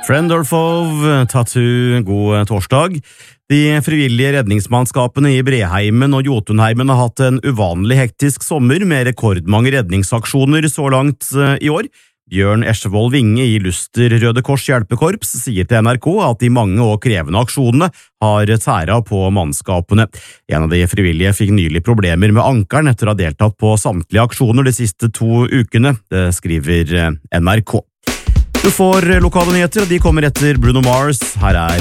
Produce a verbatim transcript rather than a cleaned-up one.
Friend or foe, Tattoo, god torsdag. De frivillige redningsmannskapene i Breheimen og Jotunheimen har hatt en uvanlig hektisk sommer med rekordmange redningsaksjoner så langt i år. Bjørn Esjevold Vinge i Luster Røde Kors Hjelpekorps sier til N R K at de mange og krevende aksjonene har tæra på mannskapene. En av de frivillige fikk nylig problemer med ankeren etter å ha deltatt på samtlige aksjoner de siste to ukene, det skriver N R K. Du får lokale nyheter, og de kommer etter Bruno Mars. Her er